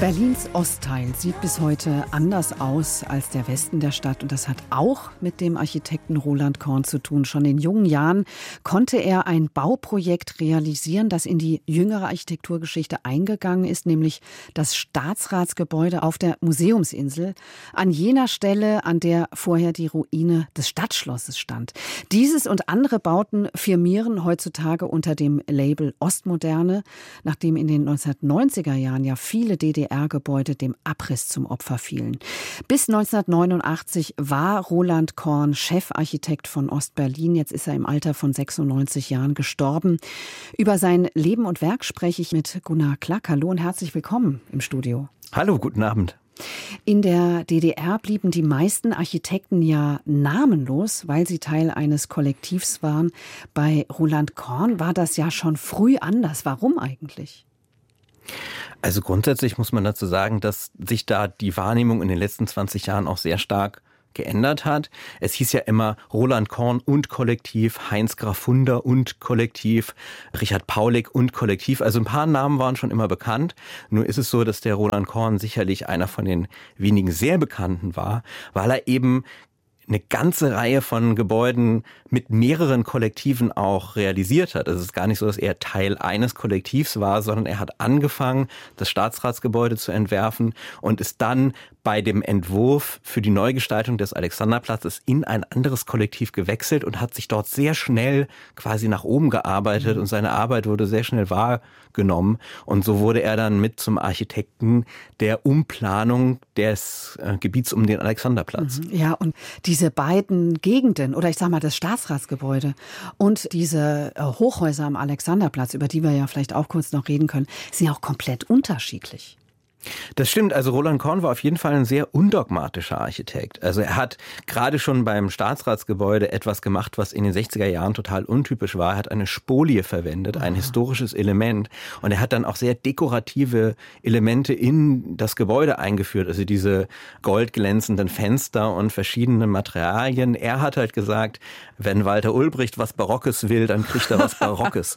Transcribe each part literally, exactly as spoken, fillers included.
Berlins Ostteil sieht bis heute anders aus als der Westen der Stadt. Und das hat auch mit dem Architekten Roland Korn zu tun. Schon in jungen Jahren konnte er ein Bauprojekt realisieren, das in die jüngere Architekturgeschichte eingegangen ist, nämlich das Staatsratsgebäude auf der Museumsinsel, an jener Stelle, an der vorher die Ruine des Stadtschlosses stand. Dieses und andere Bauten firmieren heutzutage unter dem Label Ostmoderne, nachdem in den neunzehnhundertneunziger Jahren ja viele D D R-Gebäude dem Abriss zum Opfer fielen. Bis neunzehnhundertneunundachtzig war Roland Korn Chefarchitekt von Ostberlin. Jetzt ist er im Alter von sechsundneunzig Jahren gestorben. Über sein Leben und Werk spreche ich mit Gunnar Klack. Hallo und herzlich willkommen im Studio. Hallo, guten Abend. In der D D R blieben die meisten Architekten ja namenlos, weil sie Teil eines Kollektivs waren. Bei Roland Korn war das ja schon früh anders. Warum eigentlich? Also grundsätzlich muss man dazu sagen, dass sich da die Wahrnehmung in den letzten zwanzig Jahren auch sehr stark geändert hat. Es hieß ja immer Roland Korn und Kollektiv, Heinz Graffunder und Kollektiv, Richard Paulik und Kollektiv. Also ein paar Namen waren schon immer bekannt. Nur ist es so, dass der Roland Korn sicherlich einer von den wenigen sehr Bekannten war, weil er eben eine ganze Reihe von Gebäuden mit mehreren Kollektiven auch realisiert hat. Also es ist gar nicht so, dass er Teil eines Kollektivs war, sondern er hat angefangen, das Staatsratsgebäude zu entwerfen und ist dann bei dem Entwurf für die Neugestaltung des Alexanderplatzes in ein anderes Kollektiv gewechselt und hat sich dort sehr schnell quasi nach oben gearbeitet und seine Arbeit wurde sehr schnell wahrgenommen. Und so wurde er dann mit zum Architekten der Umplanung des äh, Gebiets um den Alexanderplatz. Ja, und diese beiden Gegenden, oder ich sag mal das Staatsratsgebäude und diese äh, Hochhäuser am Alexanderplatz, über die wir ja vielleicht auch kurz noch reden können, sind ja auch komplett unterschiedlich. Das stimmt. Also Roland Korn war auf jeden Fall ein sehr undogmatischer Architekt. Also er hat gerade schon beim Staatsratsgebäude etwas gemacht, was in den sechziger Jahren total untypisch war. Er hat eine Spolie verwendet, ein historisches Element. Und er hat dann auch sehr dekorative Elemente in das Gebäude eingeführt. Also diese goldglänzenden Fenster und verschiedene Materialien. Er hat halt gesagt, wenn Walter Ulbricht was Barockes will, dann kriegt er was Barockes.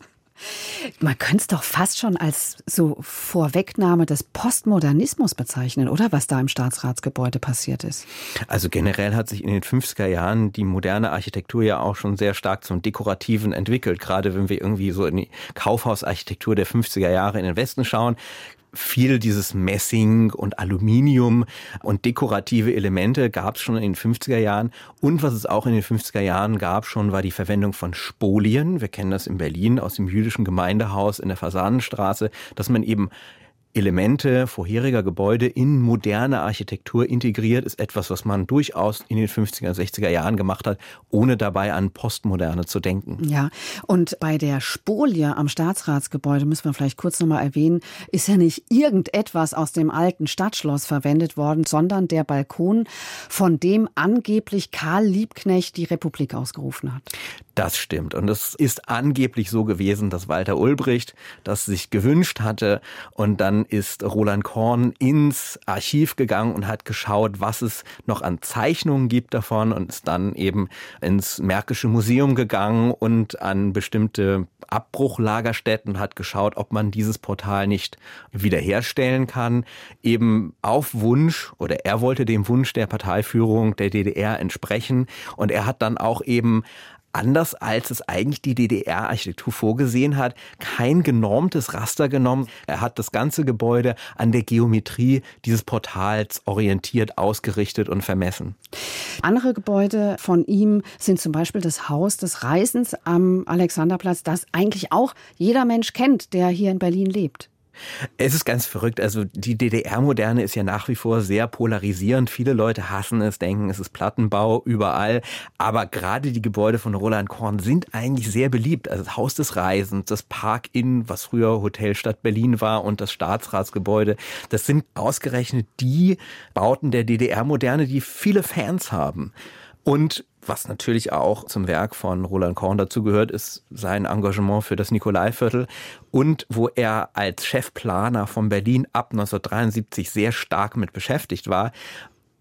Man könnte es doch fast schon als so Vorwegnahme des Postmodernismus bezeichnen, oder? Was da im Staatsratsgebäude passiert ist. Also generell hat sich in den fünfziger Jahren die moderne Architektur ja auch schon sehr stark zum Dekorativen entwickelt. Gerade wenn wir irgendwie so in die Kaufhausarchitektur der fünfziger Jahre in den Westen schauen, viel dieses Messing und Aluminium und dekorative Elemente gab es schon in den fünfziger Jahren. Und was es auch in den fünfziger Jahren gab schon, war die Verwendung von Spolien. Wir kennen das in Berlin aus dem jüdischen Gemeindehaus in der Fasanenstraße, dass man eben Elemente vorheriger Gebäude in moderne Architektur integriert, ist etwas, was man durchaus in den fünfziger, sechziger Jahren gemacht hat, ohne dabei an Postmoderne zu denken. Ja, und bei der Spolie am Staatsratsgebäude, müssen wir vielleicht kurz nochmal erwähnen, ist ja nicht irgendetwas aus dem alten Stadtschloss verwendet worden, sondern der Balkon, von dem angeblich Karl Liebknecht die Republik ausgerufen hat. Das stimmt. Und es ist angeblich so gewesen, dass Walter Ulbricht das sich gewünscht hatte. Und dann ist Roland Korn ins Archiv gegangen und hat geschaut, was es noch an Zeichnungen gibt davon und ist dann eben ins Märkische Museum gegangen und an bestimmte Abbruchlagerstätten, hat geschaut, ob man dieses Portal nicht wiederherstellen kann. Eben auf Wunsch, oder er wollte dem Wunsch der Parteiführung der D D R entsprechen. Und er hat dann auch eben, anders als es eigentlich die D D R-Architektur vorgesehen hat, kein genormtes Raster genommen. Er hat das ganze Gebäude an der Geometrie dieses Portals orientiert, ausgerichtet und vermessen. Andere Gebäude von ihm sind zum Beispiel das Haus des Reisens am Alexanderplatz, das eigentlich auch jeder Mensch kennt, der hier in Berlin lebt. Es ist ganz verrückt. Also die D D R-Moderne ist ja nach wie vor sehr polarisierend. Viele Leute hassen es, denken, es ist Plattenbau überall. Aber gerade die Gebäude von Roland Korn sind eigentlich sehr beliebt. Also das Haus des Reisens, das Park Inn, was früher Hotel Stadt Berlin war, und das Staatsratsgebäude. Das sind ausgerechnet die Bauten der D D R-Moderne, die viele Fans haben. Und was natürlich auch zum Werk von Roland Korn dazugehört, ist sein Engagement für das Nikolaiviertel und wo er als Chefplaner von Berlin ab neunzehnhundertdreiundsiebzig sehr stark mit beschäftigt war,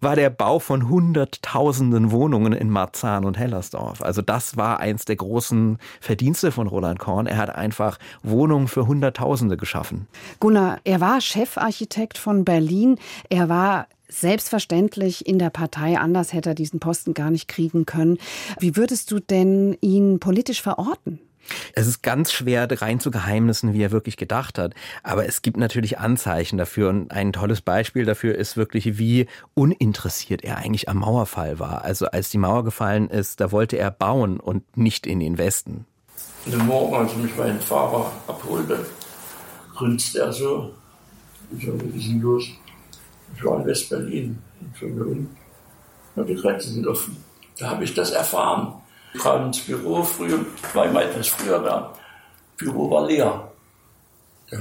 war der Bau von hunderttausenden Wohnungen in Marzahn und Hellersdorf. Also das war eins der großen Verdienste von Roland Korn. Er hat einfach Wohnungen für Hunderttausende geschaffen. Gunnar, er war Chefarchitekt von Berlin. Er war selbstverständlich in der Partei, anders hätte er diesen Posten gar nicht kriegen können. Wie würdest du denn ihn politisch verorten? Es ist ganz schwer rein zu Geheimnissen, wie er wirklich gedacht hat. Aber es gibt natürlich Anzeichen dafür. Und ein tolles Beispiel dafür ist wirklich, wie uninteressiert er eigentlich am Mauerfall war. Also als die Mauer gefallen ist, da wollte er bauen und nicht in den Westen. Und am Morgen, als mich mein Fahrer abholte, grinste er so. Ich sagte, was ist denn los? Ich war in West-Berlin. Ich sagte, und? Ja, die Grenzen sind offen. Da habe ich das erfahren. Ich kam ins Büro früher, war immer etwas früher da. Das Büro war leer. Ja,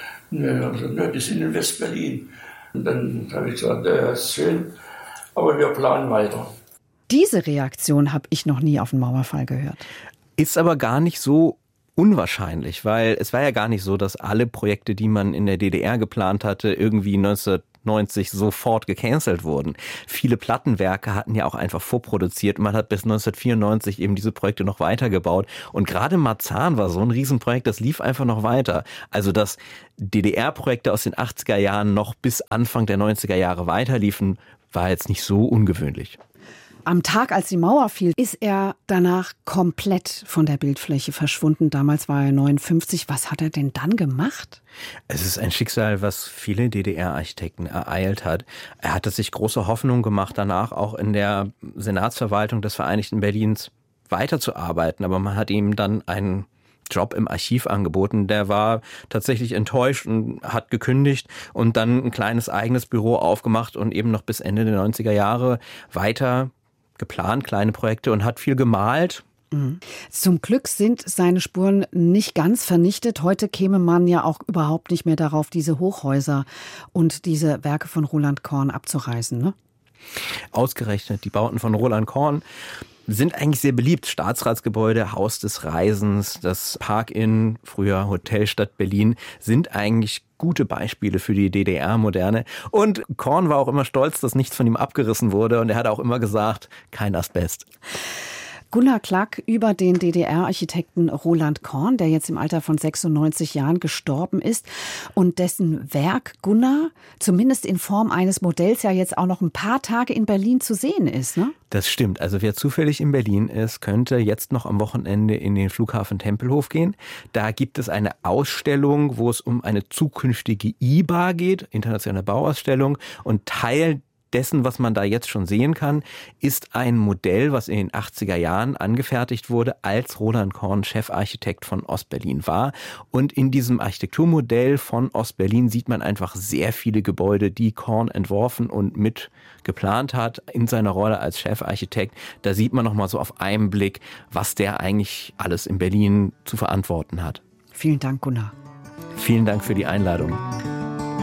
ne, die sind in West-Berlin. Und dann habe ich gesagt, ja, ist schön, aber wir planen weiter. Diese Reaktion habe ich noch nie auf den Mauerfall gehört. Ist aber gar nicht so unwahrscheinlich, weil es war ja gar nicht so, dass alle Projekte, die man in der D D R geplant hatte, irgendwie neunzehnhundertneunzig sofort gecancelt wurden. Viele Plattenwerke hatten ja auch einfach vorproduziert und man hat bis neunzehnhundertvierundneunzig eben diese Projekte noch weitergebaut. Und gerade Marzahn war so ein Riesenprojekt, das lief einfach noch weiter. Also dass D D R-Projekte aus den achtziger Jahren noch bis Anfang der neunziger Jahre weiterliefen, war jetzt nicht so ungewöhnlich. Am Tag, als die Mauer fiel, ist er danach komplett von der Bildfläche verschwunden. Damals war er neunundfünfzig. Was hat er denn dann gemacht? Es ist ein Schicksal, was viele D D R-Architekten ereilt hat. Er hatte sich große Hoffnung gemacht, danach auch in der Senatsverwaltung des Vereinigten Berlins weiterzuarbeiten. Aber man hat ihm dann einen Job im Archiv angeboten. Der war tatsächlich enttäuscht und hat gekündigt und dann ein kleines eigenes Büro aufgemacht und eben noch bis Ende der neunziger Jahre weiter geplant, kleine Projekte, und hat viel gemalt. Mhm. Zum Glück sind seine Spuren nicht ganz vernichtet. Heute käme man ja auch überhaupt nicht mehr darauf, diese Hochhäuser und diese Werke von Roland Korn abzureißen, ne? Ausgerechnet die Bauten von Roland Korn sind eigentlich sehr beliebt. Staatsratsgebäude, Haus des Reisens, das Park-Inn, früher Hotel Stadt Berlin, sind eigentlich gute Beispiele für die D D R-Moderne. Und Korn war auch immer stolz, dass nichts von ihm abgerissen wurde. Und er hat auch immer gesagt, kein Asbest. Gunnar Klack über den D D R-Architekten Roland Korn, der jetzt im Alter von sechsundneunzig Jahren gestorben ist und dessen Werk, Gunnar, zumindest in Form eines Modells ja jetzt auch noch ein paar Tage in Berlin zu sehen ist, ne? Das stimmt. Also wer zufällig in Berlin ist, könnte jetzt noch am Wochenende in den Flughafen Tempelhof gehen. Da gibt es eine Ausstellung, wo es um eine zukünftige I B A geht, internationale Bauausstellung, und Teil dessen, was man da jetzt schon sehen kann, ist ein Modell, was in den achtziger Jahren angefertigt wurde, als Roland Korn Chefarchitekt von Ostberlin war. Und in diesem Architekturmodell von Ostberlin sieht man einfach sehr viele Gebäude, die Korn entworfen und mit geplant hat in seiner Rolle als Chefarchitekt. Da sieht man nochmal so auf einen Blick, was der eigentlich alles in Berlin zu verantworten hat. Vielen Dank, Gunnar. Vielen Dank für die Einladung.